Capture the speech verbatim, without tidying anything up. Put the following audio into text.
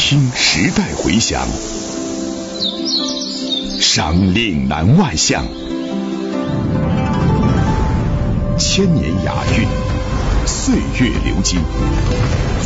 听时代回响，赏岭南外向，千年雅韵，岁月流金。